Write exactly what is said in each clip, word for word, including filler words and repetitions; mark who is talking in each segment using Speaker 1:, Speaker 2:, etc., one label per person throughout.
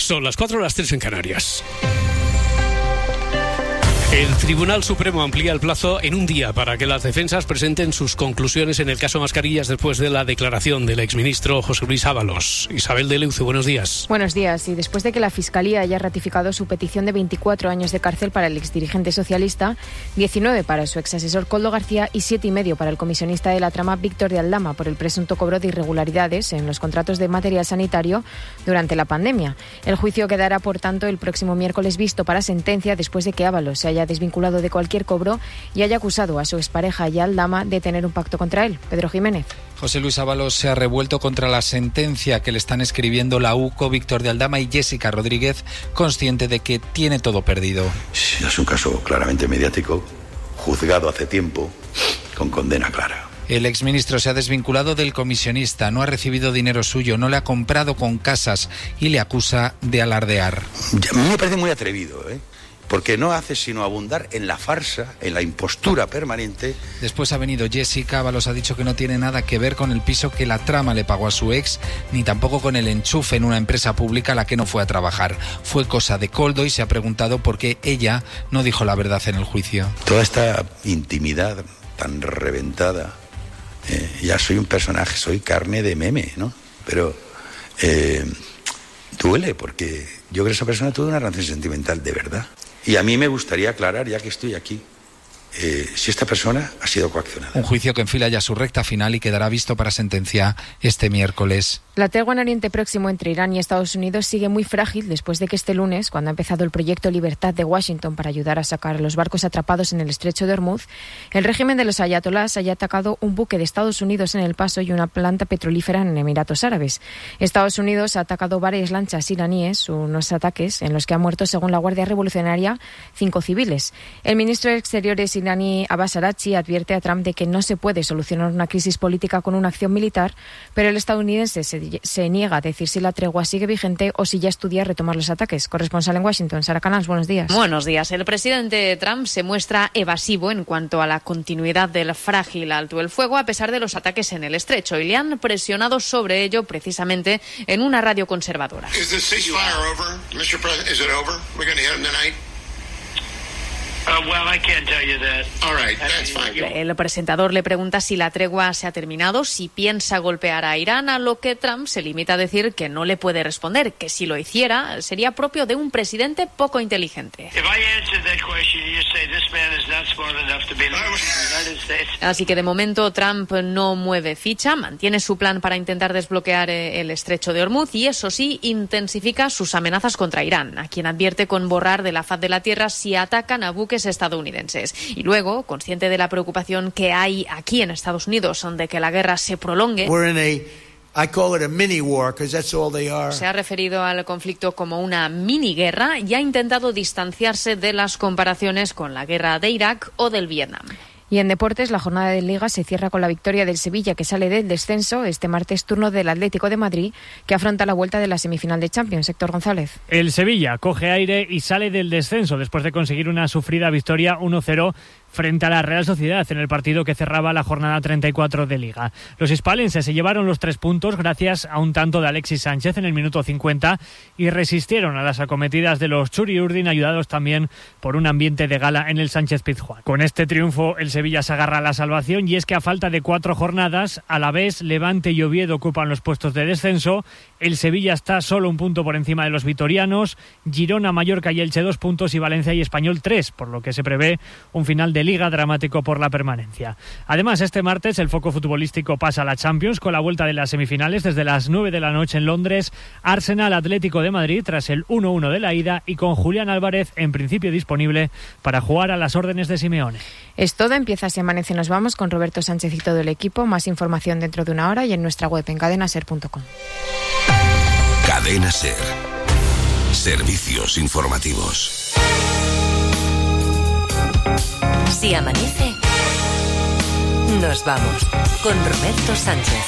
Speaker 1: Son las cuatro, las tres en Canarias. El Tribunal Supremo amplía el plazo en un día para que las defensas presenten sus conclusiones en el caso Mascarillas después de la declaración del exministro José Luis Ábalos. Isabel de Leuce, buenos días.
Speaker 2: Buenos días. Y después de que la Fiscalía haya ratificado su petición de veinticuatro años de cárcel para el exdirigente socialista, diecinueve para su exasesor Koldo García y siete y medio para el comisionista de la trama Víctor de Aldama por el presunto cobro de irregularidades en los contratos de material sanitario durante la pandemia. El juicio quedará, por tanto, el próximo miércoles visto para sentencia después de que Ábalos se haya desvinculado de cualquier cobro y haya acusado a su expareja y Aldama de tener un pacto contra él. Pedro Jiménez.
Speaker 3: José Luis Ábalos se ha revuelto contra la sentencia que le están escribiendo la U C O, Víctor de Aldama y Jessica Rodríguez, consciente de que tiene todo perdido.
Speaker 4: Es un caso claramente mediático, juzgado hace tiempo, con condena clara.
Speaker 3: El exministro se ha desvinculado del comisionista, no ha recibido dinero suyo, no le ha comprado con casas y le acusa de alardear.
Speaker 4: A mí me parece muy atrevido, ¿eh? Porque no hace sino abundar en la farsa, en la impostura permanente.
Speaker 3: Después ha venido Jessica. Ábalos ha dicho que no tiene nada que ver con el piso que la trama le pagó a su ex, ni tampoco con el enchufe en una empresa pública a la que no fue a trabajar. Fue cosa de Koldo y se ha preguntado por qué ella no dijo la verdad en el juicio.
Speaker 4: Toda esta intimidad tan reventada, eh, ya soy un personaje, soy carne de meme, ¿no? Pero eh, duele porque yo creo que esa persona tuvo una relación sentimental de verdad. Y a mí me gustaría aclarar, ya que estoy aquí, eh, si esta persona ha sido coaccionada.
Speaker 3: Un juicio que enfila ya su recta final y quedará visto para sentencia este miércoles.
Speaker 2: La tregua en Oriente Próximo entre Irán y Estados Unidos sigue muy frágil después de que este lunes, cuando ha empezado el proyecto Libertad de Washington para ayudar a sacar a los barcos atrapados en el estrecho de Hormuz, el régimen de los ayatolás haya atacado un buque de Estados Unidos en El Paso y una planta petrolífera en Emiratos Árabes. Estados Unidos ha atacado varias lanchas iraníes, unos ataques en los que han muerto, según la Guardia Revolucionaria, cinco civiles. El ministro de Exteriores iraní Abbas Araghchi advierte a Trump de que no se puede solucionar una crisis política con una acción militar, pero el estadounidense se se niega a decir si la tregua sigue vigente o si ya estudia retomar los ataques. Corresponsal en Washington, Sara Canals, buenos días.
Speaker 5: Buenos días. El presidente Trump se muestra evasivo en cuanto a la continuidad del frágil alto el fuego a pesar de los ataques en el estrecho y le han presionado sobre ello precisamente en una radio conservadora. El presentador le pregunta si la tregua se ha terminado, si piensa golpear a Irán, a lo que Trump se limita a decir que no le puede responder, que si lo hiciera sería propio de un presidente poco inteligente. Así que de momento Trump no mueve ficha, mantiene su plan para intentar desbloquear el estrecho de Hormuz y eso sí, intensifica sus amenazas contra Irán, a quien advierte con borrar de la faz de la tierra si atacan a buques estadounidenses. Y luego, consciente de la preocupación que hay aquí en Estados Unidos de que la guerra se prolongue,
Speaker 6: I call it a mini war because that's all they are.
Speaker 5: Se ha referido al conflicto como una mini guerra y ha intentado distanciarse de las comparaciones con la guerra de Irak o del Vietnam.
Speaker 2: Y en deportes, la jornada de Liga se cierra con la victoria del Sevilla, que sale del descenso. Este martes, turno del Atlético de Madrid, que afronta la vuelta de la semifinal de Champions. Héctor González.
Speaker 7: El Sevilla coge aire y sale del descenso después de conseguir una sufrida victoria uno cero frente a la Real Sociedad en el partido que cerraba la jornada treinta y cuatro de Liga. Los hispalenses se llevaron los tres puntos gracias a un tanto de Alexis Sánchez en el minuto cincuenta y resistieron a las acometidas de los Churiurdin, ayudados también por un ambiente de gala en el Sánchez Pizjuán. Con este triunfo el Sevilla se agarra a la salvación y es que a falta de cuatro jornadas, a la vez Levante y Oviedo ocupan los puestos de descenso. El Sevilla está solo un punto por encima de los vitorianos, Girona, Mallorca y Elche dos puntos y Valencia y Español tres, por lo que se prevé un final de Liga dramático por la permanencia. Además, este martes el foco futbolístico pasa a la Champions con la vuelta de las semifinales desde las nueve de la noche en Londres, Arsenal Atlético de Madrid tras el uno uno de la ida y con Julián Álvarez en principio disponible para jugar a las órdenes de Simeone.
Speaker 2: Es todo, empieza Se Amanece, nos vamos con Roberto Sánchez y todo el equipo. Más información dentro de una hora y en nuestra web en cadena ser punto com.
Speaker 8: Cadena Ser. Servicios informativos.
Speaker 9: Si amanece, nos vamos con Roberto Sánchez.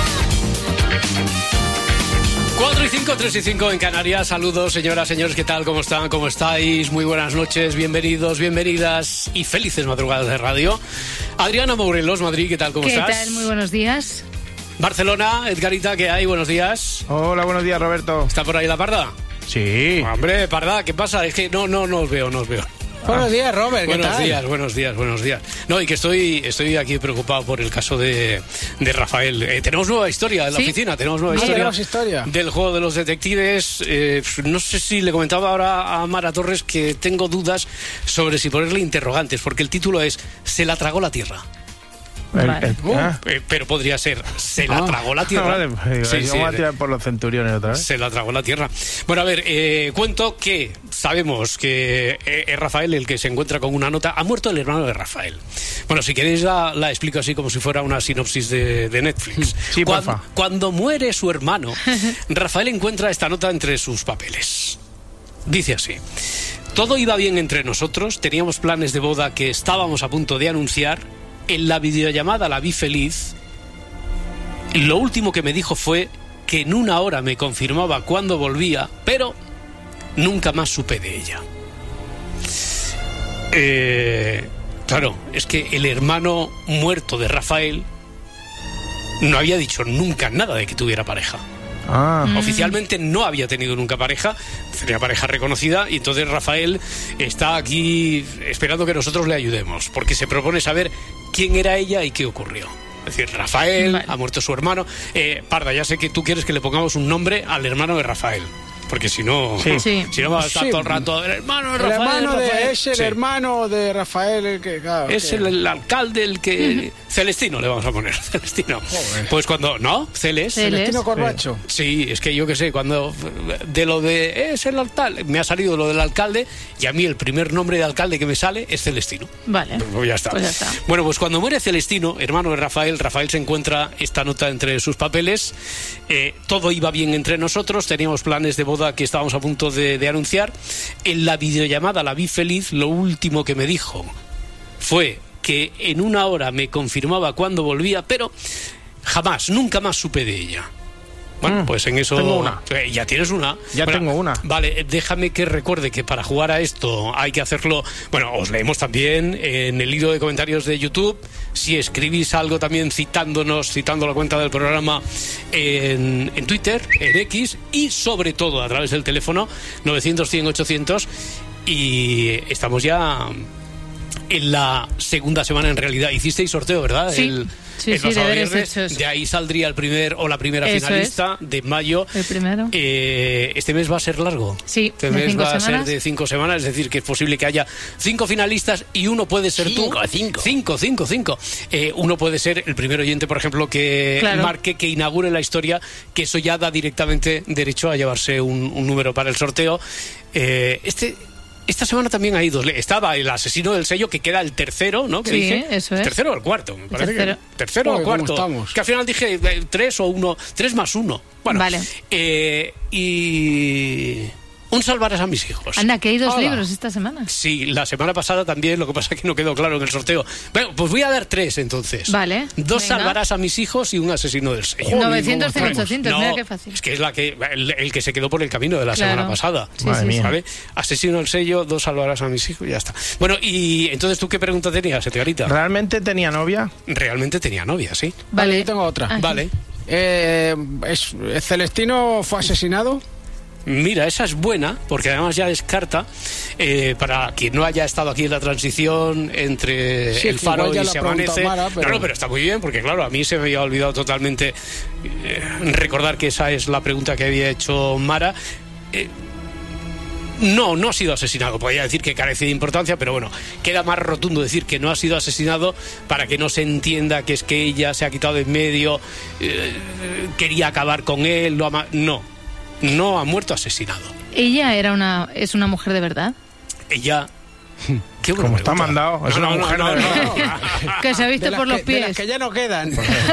Speaker 1: cuatro y cinco, tres y cinco en Canarias. Saludos, señoras, señores, ¿qué tal? ¿Cómo están? ¿Cómo estáis? Muy buenas noches, bienvenidos, bienvenidas y felices madrugadas de radio. Adriana Morelos, Madrid, ¿qué tal? ¿Cómo
Speaker 10: ¿Qué
Speaker 1: estás?
Speaker 10: ¿Qué tal? Muy buenos días.
Speaker 1: Barcelona, Edgarita, ¿qué hay? Buenos días.
Speaker 11: Hola, buenos días, Roberto.
Speaker 1: ¿Está por ahí la parda?
Speaker 10: Sí.
Speaker 1: Hombre, Parda, ¿qué pasa? Es que no, no, no os veo, no os veo.
Speaker 10: Buenos días, Robert, ¿qué
Speaker 1: buenos
Speaker 10: tal?
Speaker 1: días, buenos días, buenos días. No, y que estoy, estoy aquí preocupado por el caso de, de Rafael. Eh, tenemos nueva historia en la
Speaker 5: ¿Sí?
Speaker 1: oficina, tenemos nueva
Speaker 10: Ah,
Speaker 1: historia,
Speaker 10: tenemos historia
Speaker 1: del juego de los detectives. Eh, no sé si le comentaba ahora a Mara Torres que tengo dudas sobre si ponerle interrogantes, porque el título es ¿Se la tragó la tierra?
Speaker 10: El-
Speaker 5: Vale.
Speaker 10: el-
Speaker 1: Uh,
Speaker 10: ah.
Speaker 1: eh, pero podría ser ¿Se la
Speaker 10: Ah.
Speaker 1: tragó la tierra?
Speaker 10: Vale, pues,
Speaker 1: Sí, sí,
Speaker 10: vamos a
Speaker 1: eh,
Speaker 10: tirar por los centuriones otra vez.
Speaker 1: Se la tragó la tierra. Bueno, a ver, eh, cuento que sabemos que eh, es Rafael el que se encuentra con una nota. Ha muerto el hermano de Rafael. Bueno, si queréis la, la explico así como si fuera una sinopsis de, de Netflix.
Speaker 10: Sí,
Speaker 1: cuando,
Speaker 10: porfa.
Speaker 1: cuando muere su hermano, Rafael encuentra esta nota entre sus papeles. Dice así: todo iba bien entre nosotros, teníamos planes de boda que estábamos a punto de anunciar. En la videollamada la vi feliz. Y lo último que me dijo fue que en una hora me confirmaba cuándo volvía, pero nunca más supe de ella. Eh, claro, es que el hermano muerto de Rafael no había dicho nunca nada de que tuviera pareja.
Speaker 10: Ah,
Speaker 1: Oficialmente no había tenido nunca pareja, tenía pareja reconocida, y entonces Rafael está aquí esperando que nosotros le ayudemos, porque se propone saber quién era ella y qué ocurrió. Es decir, Rafael,
Speaker 5: Vale.
Speaker 1: ha muerto su hermano. Eh, Parda, ya sé que tú quieres que le pongamos un nombre al hermano de Rafael, porque si no,
Speaker 10: Sí.
Speaker 5: Sí.
Speaker 1: si no va a estar
Speaker 10: Sí.
Speaker 1: todo el rato, el hermano de
Speaker 10: el
Speaker 1: Rafael.
Speaker 10: hermano de
Speaker 1: Rafael".
Speaker 10: es el
Speaker 1: Sí.
Speaker 10: hermano de Rafael, el que claro,
Speaker 1: Es
Speaker 10: que-
Speaker 1: el, el alcalde el que... Celestino le vamos a poner, Celestino. Pues cuando... ¿No? Celes.
Speaker 5: Celes.
Speaker 10: Celestino Corbacho.
Speaker 1: Sí, es que yo qué sé, cuando de lo de es el alcalde, me ha salido lo del alcalde, y a mí el primer nombre de alcalde que me sale es Celestino.
Speaker 5: Vale.
Speaker 1: Pues ya está.
Speaker 5: Pues ya está.
Speaker 1: Bueno, pues cuando muere Celestino, hermano de Rafael, Rafael se encuentra esta nota entre sus papeles. Eh, todo iba bien entre nosotros, teníamos planes de boda que estábamos a punto de, de anunciar. En la videollamada la vi feliz, lo último que me dijo fue que en una hora me confirmaba cuándo volvía, pero jamás, nunca más supe de ella. Bueno,
Speaker 10: Mm,
Speaker 1: pues en eso...
Speaker 10: tengo una.
Speaker 1: Eh, ya tienes una.
Speaker 10: Ya
Speaker 1: Bueno,
Speaker 10: tengo una.
Speaker 1: Vale, eh, déjame que recuerde que para jugar a esto hay que hacerlo... Bueno, os leemos también en el hilo de comentarios de YouTube. Si escribís algo también citándonos, citando la cuenta del programa en, en Twitter, en X, y sobre todo a través del teléfono novecientos, cien, ochocientos. Y estamos ya en la segunda semana, en realidad. Hicisteis sorteo, ¿verdad?
Speaker 5: Sí.
Speaker 1: El,
Speaker 5: Sí,
Speaker 1: el
Speaker 5: sí,
Speaker 1: pasado
Speaker 5: deberes
Speaker 1: viernes.
Speaker 5: hechos.
Speaker 1: De ahí saldría el primer o la primera
Speaker 5: Eso
Speaker 1: finalista de mayo.
Speaker 5: El primero.
Speaker 1: Eh, este mes va a ser largo.
Speaker 5: Sí,
Speaker 1: Este
Speaker 5: de
Speaker 1: mes
Speaker 5: cinco
Speaker 1: va a
Speaker 5: semanas.
Speaker 1: ser de cinco semanas, es decir, que es posible que haya cinco finalistas y uno puede ser tú.
Speaker 11: Cinco, cinco.
Speaker 1: Cinco, cinco, cinco. Eh, uno puede ser el primer oyente, por ejemplo, que
Speaker 5: Claro.
Speaker 1: marque, que inaugure la historia, que eso ya da directamente derecho a llevarse un, un número para el sorteo. Eh, este... Esta semana también hay dos. Estaba el asesino del sello, que queda el tercero, ¿no? Que
Speaker 5: Sí,
Speaker 1: dije.
Speaker 5: eso es.
Speaker 1: ¿Tercero o el cuarto? Me parece
Speaker 5: tercero.
Speaker 1: que tercero o
Speaker 10: Joder, ¿cómo
Speaker 1: cuarto.
Speaker 10: estamos?
Speaker 1: Que al final dije eh, tres o uno, tres más uno. Bueno,
Speaker 5: Vale.
Speaker 1: eh, y un salvarás a mis hijos.
Speaker 5: Anda, que hay dos
Speaker 10: Hola.
Speaker 5: libros esta semana.
Speaker 1: Sí, la semana pasada también, lo que pasa es que no quedó claro en el sorteo. Bueno, pues voy a dar tres entonces.
Speaker 5: Vale,
Speaker 1: Dos
Speaker 5: venga.
Speaker 1: salvarás a mis hijos y un asesino del sello.
Speaker 5: novecientos, cien,
Speaker 1: Bueno,
Speaker 5: ochocientos,
Speaker 1: no,
Speaker 5: mira qué fácil.
Speaker 1: Es que es la que el, el que se quedó por el camino de la
Speaker 5: Claro.
Speaker 1: semana pasada.
Speaker 5: Sí, Madre sí, mía.
Speaker 1: ¿Vale? Asesino del sello, dos salvarás a mis hijos y ya está. Bueno, y entonces tú qué pregunta tenías, Edgarita.
Speaker 10: ¿Realmente tenía novia?
Speaker 1: Realmente tenía novia, sí.
Speaker 10: Vale, yo tengo otra.
Speaker 5: Ah,
Speaker 1: Vale.
Speaker 10: Eh, es- ¿Celestino fue asesinado?
Speaker 1: Mira, esa es buena, porque además ya descarta, eh, para quien no haya estado aquí en la transición entre
Speaker 10: Sí,
Speaker 1: el
Speaker 10: que
Speaker 1: faro
Speaker 10: igual ya
Speaker 1: y
Speaker 10: la
Speaker 1: se
Speaker 10: preguntó
Speaker 1: amanece.
Speaker 10: Mara, pero-
Speaker 1: No, no, pero está muy bien, porque claro, a mí se me había olvidado totalmente eh, recordar que esa es la pregunta que había hecho Mara. Eh, No, no ha sido asesinado. Podría decir que carece de importancia, pero bueno, queda más rotundo decir que no ha sido asesinado para que no se entienda que es que ella se ha quitado de en medio, eh, quería acabar con él. Lo ama... No, no ha muerto asesinado.
Speaker 5: Ella era una, es una mujer de verdad.
Speaker 1: Ella... Qué buena
Speaker 10: Como está
Speaker 1: pregunta.
Speaker 10: mandado, es
Speaker 1: No,
Speaker 10: una
Speaker 1: no,
Speaker 10: mujer
Speaker 1: no,
Speaker 10: de
Speaker 1: no,
Speaker 10: verdad.
Speaker 1: no.
Speaker 5: Que se ha visto
Speaker 10: De las
Speaker 5: por los
Speaker 10: que- de las
Speaker 5: pies.
Speaker 10: que ya no quedan.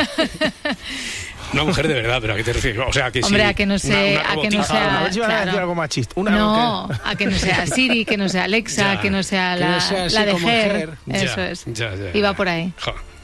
Speaker 1: Una mujer de verdad, pero ¿a qué te refieres? O sea, que
Speaker 5: Hombre,
Speaker 1: sí,
Speaker 5: a que no sé-
Speaker 1: una- una
Speaker 5: a que no
Speaker 1: robotizada.
Speaker 5: sea-
Speaker 10: A ver si van a
Speaker 5: claro.
Speaker 10: decir algo machista. Una
Speaker 5: No,
Speaker 10: que-
Speaker 5: a que no sea Siri, que no sea Alexa,
Speaker 1: Ya.
Speaker 5: que no sea
Speaker 10: Que
Speaker 5: la,
Speaker 10: no sea así
Speaker 5: la de
Speaker 10: como
Speaker 5: Ger.
Speaker 10: Ger.
Speaker 1: Ya,
Speaker 5: Eso es.
Speaker 1: ya, ya,
Speaker 5: Iba
Speaker 1: ya.
Speaker 5: por ahí.
Speaker 1: Jo.
Speaker 5: Que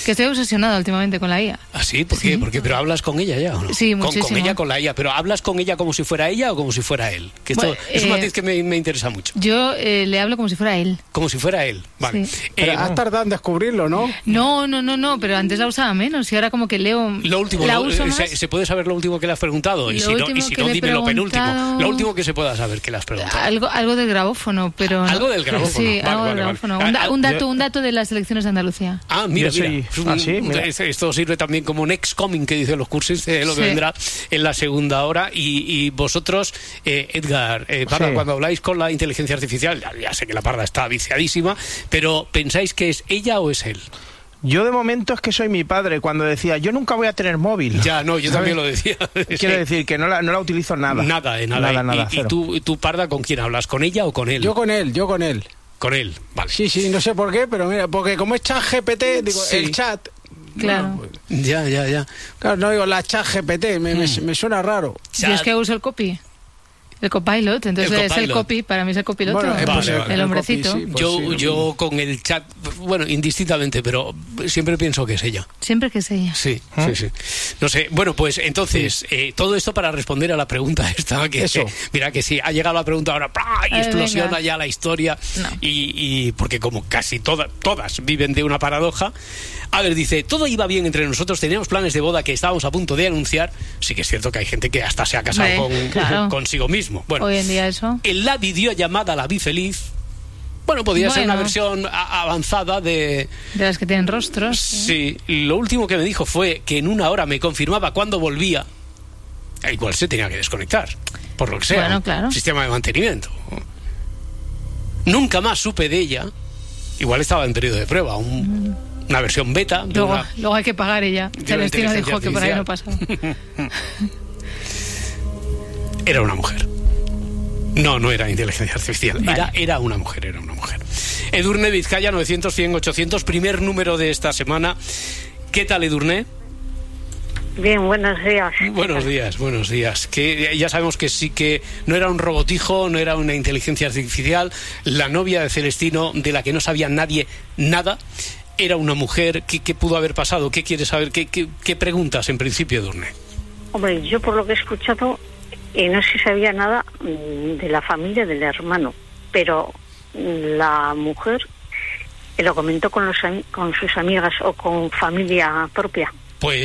Speaker 11: Que estoy obsesionada últimamente con la I A.
Speaker 1: ¿Ah, sí? ¿Por qué?
Speaker 11: Sí.
Speaker 1: ¿Por qué? ¿Pero hablas con ella ya o no?
Speaker 11: Sí,
Speaker 1: con,
Speaker 11: muchísimo.
Speaker 1: con ella, con la I A. ¿Pero hablas con ella como si fuera ella o como si fuera él? Que esto
Speaker 11: Bueno,
Speaker 1: es un
Speaker 11: eh,
Speaker 1: matiz que me, me interesa mucho.
Speaker 11: Yo eh, le hablo como si fuera él.
Speaker 1: Como si fuera él. Vale.
Speaker 11: Sí.
Speaker 10: Pero
Speaker 1: Eh,
Speaker 10: has tardado en descubrirlo, ¿no?
Speaker 11: No, no, no, no, pero antes la usaba menos y ahora como que leo...
Speaker 1: Lo último,
Speaker 11: la
Speaker 1: lo-
Speaker 11: uso
Speaker 1: eh,
Speaker 11: más.
Speaker 1: se, se puede saber lo último que le has preguntado? Y
Speaker 11: Lo
Speaker 1: si no, y
Speaker 11: último
Speaker 1: si
Speaker 11: que
Speaker 1: no
Speaker 11: le he
Speaker 1: dime lo penúltimo.
Speaker 11: preguntado-
Speaker 1: Lo último que se pueda saber que le has preguntado.
Speaker 11: Algo, algo del grabófono, pero...
Speaker 1: ¿Algo
Speaker 11: no.
Speaker 1: del grabófono?
Speaker 11: Sí,
Speaker 1: Vale,
Speaker 11: algo
Speaker 1: vale,
Speaker 11: del
Speaker 1: vale.
Speaker 11: grabófono.
Speaker 1: Ah,
Speaker 11: Un, da-
Speaker 1: ah,
Speaker 11: un dato,
Speaker 1: yo-
Speaker 11: un dato de las elecciones de Andalucía.
Speaker 1: Ah, mira,
Speaker 12: Yo
Speaker 1: mira.
Speaker 12: soy-
Speaker 1: Un-
Speaker 12: ah, sí, mira.
Speaker 1: es- Esto sirve también como next coming que dicen los cursos, eh, lo que
Speaker 11: Sí.
Speaker 1: vendrá en la segunda hora. Y, y vosotros, eh, Edgar, eh, Parda,
Speaker 12: Sí.
Speaker 1: cuando habláis con la inteligencia artificial, ya, ya sé que la Parda está viciadísima, pero ¿pensáis que es ella o es él?
Speaker 12: Yo de momento es que soy mi padre cuando decía, yo nunca voy a tener móvil.
Speaker 1: Ya, no, yo
Speaker 12: ¿Sabes?
Speaker 1: también lo decía.
Speaker 12: Quiero decir que no la, no la utilizo nada.
Speaker 1: Nada, de nada.
Speaker 12: Nada, nada,
Speaker 1: y, y
Speaker 12: cero.
Speaker 1: tú, y tú, Parda, ¿con quién hablas? ¿Con ella o con él?
Speaker 10: Yo con él, yo con él.
Speaker 1: Con él, vale.
Speaker 10: Sí, sí, no sé por qué, pero mira, porque como es chat G P T, digo,
Speaker 1: Sí.
Speaker 10: el chat...
Speaker 11: Claro.
Speaker 10: Bueno,
Speaker 1: Ya, ya, ya.
Speaker 10: claro, no digo la chat G P T, me, me, me suena raro.
Speaker 11: Yo es que uso el copy. El copilot, entonces
Speaker 1: El
Speaker 11: es el
Speaker 1: copilot.
Speaker 11: copy, para mí es el copiloto.
Speaker 10: Bueno, eh,
Speaker 1: Vale,
Speaker 10: pues el-
Speaker 1: vale.
Speaker 11: el
Speaker 10: el
Speaker 11: hombrecito.
Speaker 10: copy, sí, pues
Speaker 1: Yo,
Speaker 10: sí,
Speaker 1: yo con el chat, bueno, indistintamente, pero siempre pienso que es ella.
Speaker 11: Siempre que es ella.
Speaker 1: Sí, sí, sí. No sé, bueno, pues entonces, eh, todo esto para responder a la pregunta esta, que
Speaker 12: Eso.
Speaker 1: eh, mira que sí, ha llegado la pregunta ahora, ¡plá! Y
Speaker 11: Eh,
Speaker 1: explosiona
Speaker 11: venga.
Speaker 1: ya la historia,
Speaker 11: No.
Speaker 1: y, y porque como casi toda- todas viven de una paradoja, a ver, dice, todo iba bien entre nosotros, teníamos planes de boda que estábamos a punto de anunciar, sí que es cierto que hay gente que hasta se ha casado
Speaker 11: Hombre,
Speaker 1: con,
Speaker 11: claro.
Speaker 1: consigo mismo. Bueno,
Speaker 11: Hoy en día eso.
Speaker 1: en la videollamada La Vi Feliz, bueno, podría ser
Speaker 11: Bueno.
Speaker 1: una versión a- avanzada de...
Speaker 11: De las que tienen rostros.
Speaker 1: Sí, lo último que me dijo fue que en una hora me confirmaba cuándo volvía. E igual se tenía que desconectar, por lo que sea.
Speaker 11: Bueno, claro.
Speaker 1: Sistema de mantenimiento. Nunca más supe de ella. Igual estaba en periodo de prueba, un- una versión beta. de
Speaker 11: Luego,
Speaker 1: una-
Speaker 11: luego hay que pagar ella.
Speaker 1: de una
Speaker 11: Celestino
Speaker 1: inteligencia
Speaker 11: dijo que por ahí no
Speaker 1: artificial.
Speaker 11: pasaba.
Speaker 1: Era una mujer. No, no era inteligencia artificial.
Speaker 11: Vale.
Speaker 1: Era, era una mujer, era una mujer. Edurne Vizcaya, novecientos, cien, ochocientos, primer número de esta semana. ¿Qué tal, Edurne?
Speaker 13: Bien, buenos días.
Speaker 1: Buenos días, buenos días. Que ya sabemos que sí que no era un robotijo, no era una inteligencia artificial. La novia de Celestino, de la que no sabía nadie nada, era una mujer. ¿Qué, qué pudo haber pasado? ¿Qué quieres saber? ¿Qué, qué, qué preguntas en principio, Edurne?
Speaker 13: Hombre, yo por lo que he escuchado, eh, no se sabía nada mm, de la familia del hermano, pero mm, la mujer eh, lo comentó con, los, ami- con sus amigas o con familia propia.